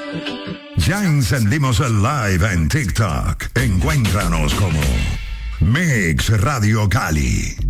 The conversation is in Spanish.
Ya encendimos el live en TikTok. Encuéntranos como Mix Radio Cali.